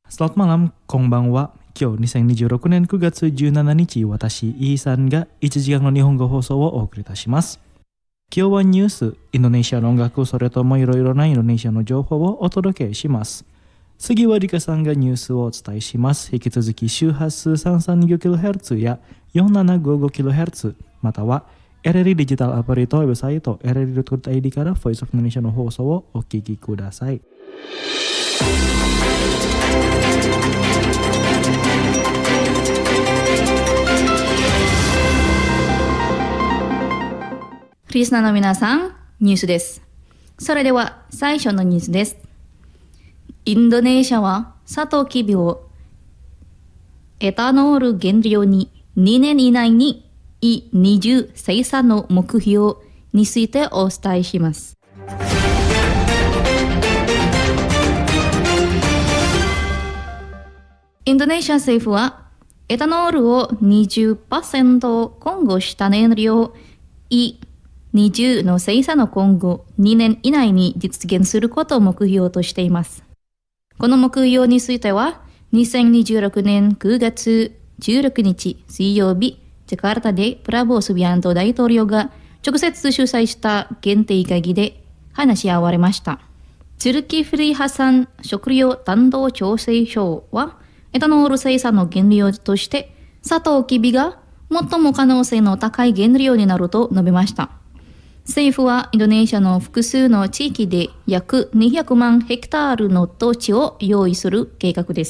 Selamat malam, konbanwa. 今日2026年9月17日、私、イーさんが1時間の日本語放送をお送りいたします。今日はニュース、インドネシアの音楽、それともいろいろなインドネシアの情報をお届けします。次はリカさんがニュースをお伝えします。引き続き周波数 332kHz や 4755kHz、または RRI デジタルアプリとウェブサイト RRI.ID から Voice of Indonesia の放送をお聞きください。 リスナーの皆さん、ニュースです。それでは最初のニュースです。インドネシアはサトウキビをエタノール原料に2年以内にE20生産の目標についてお伝えします。インドネシア政府はエタノールを 20% 混合した燃料 E20 の生産の今後2年以内に実現することを目標としています。この目標については2026年9月16日水曜日、ジャカルタでプラボー・スビアント大統領が直接主催した限定会議で話し合われました。ズルキフリ・ハサン食料弾道調整省はエタノール生産の原料としてサトウキビが最も可能性の高い原料になると述べました。政府はインドネシアの複数の地域で約200万ヘクタールの土地を用意する計画です。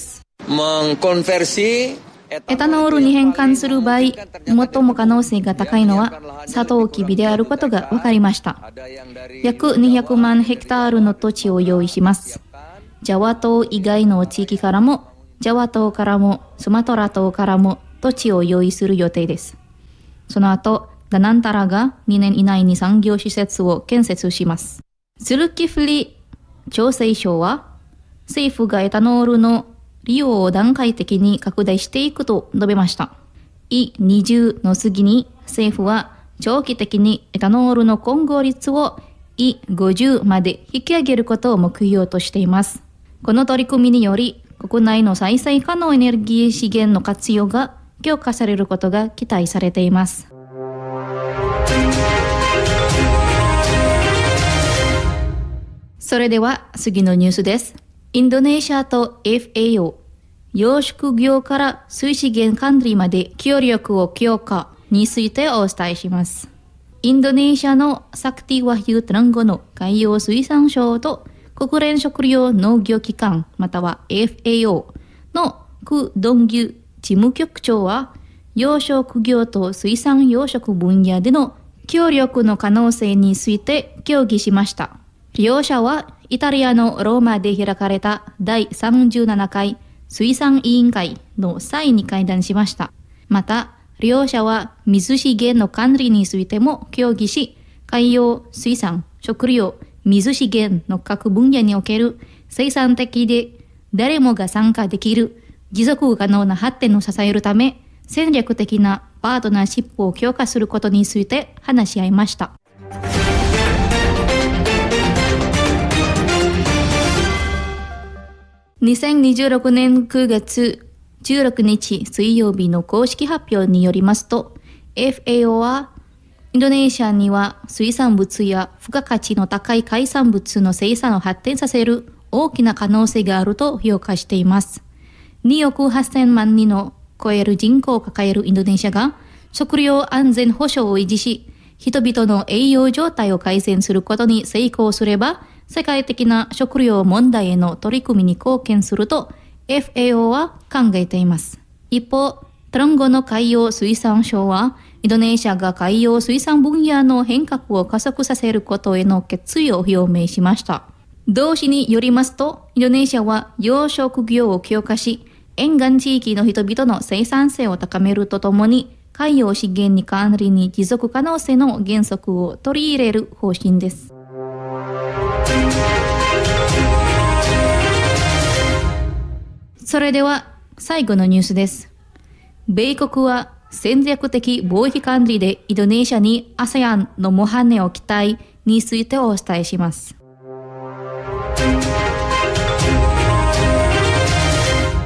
エタノールに変換する場合、最も可能性が高いのはサトウキビであることが分かりました。約200万ヘクタールの土地を用意します。ジャワ島以外の地域からも、ジャワ島からもスマトラ島からも土地を用意する予定です。その後、ダナンタラが2年以内に産業施設を建設します。ズルキフリ調整省は、政府がエタノールの利用を段階的に拡大していくと述べました。E20 の次に政府は長期的にエタノールの混合率を E50 まで引き上げることを目標としています。この取り組みにより、国内の再生可能エネルギー資源の活用が強化されることが期待されています。それでは次のニュースです。インドネシアと FAO、養殖業から水資源管理まで協力を強化についてお伝えします。インドネシアのサクティワヒュートランゴの海洋水産省と国連食糧農業機関または FAO のク・ドンギュ事務局長は養殖業と水産養殖分野での協力の可能性について協議しました。両者はイタリアのローマで開かれた第37回水産委員会の際に会談しました。また、両者は水資源の管理についても協議し、海洋水産、食料、水資源の各分野における生産的で誰もが参加できる持続可能な発展を支えるため、戦略的なパートナーシップを強化することについて話し合いました。2026年9月16日水曜日の公式発表によりますと、FAO はインドネシアには水産物や付加価値の高い海産物の生産を発展させる大きな可能性があると評価しています。2億8000万人の超える人口を抱えるインドネシアが食料安全保障を維持し、人々の栄養状態を改善することに成功すれば、世界的な食料問題への取り組みに貢献すると FAO は考えています。一方、トランゴの海洋水産省は、インドネシアが海洋水産分野の変革を加速させることへの決意を表明しました。同誌によりますと、インドネシアは養殖業を強化し、沿岸地域の人々の生産性を高めるとともに、海洋資源に管理に持続可能性の原則を取り入れる方針です。それでは最後のニュースです。米国は戦略的貿易管理でインドネシアに ASEAN の模範を期待についてお伝えします。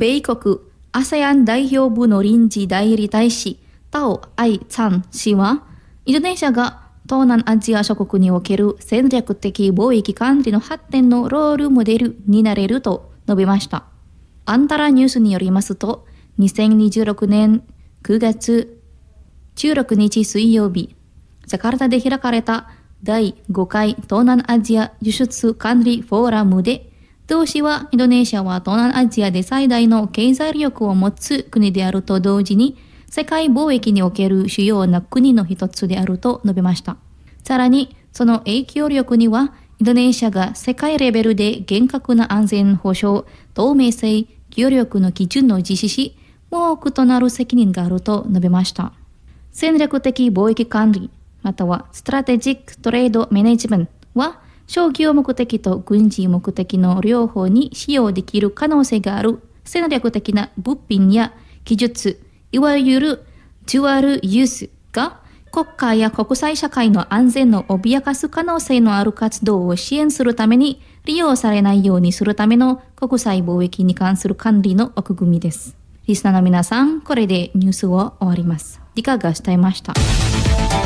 米国 ASEAN 代表部の臨時代理大使、タオ・アイ・ツァン氏は、インドネシアが東南アジア諸国における戦略的貿易管理の発展のロールモデルになれると述べました。アンタラニュースによりますと、2026年9月16日水曜日、ジャカルタで開かれた第5回東南アジア輸出管理フォーラムで、同氏はインドネシアは東南アジアで最大の経済力を持つ国であると同時に、世界貿易における主要な国の一つであると述べました。さらに、その影響力には、インドネシアが世界レベルで厳格な安全保障、透明性、協力の基準を実施し、多くとなる責任があると述べました。戦略的貿易管理、またはストラテジックトレードマネジメントは、商業目的と軍事目的の両方に使用できる可能性がある戦略的な物品や技術、いわゆるデュアルユースが国家や国際社会の安全を脅かす可能性のある活動を支援するために利用されないようにするための国際貿易に関する管理の枠組みです。リスナーの皆さん、これでニュースを終わります。理解が伝えました。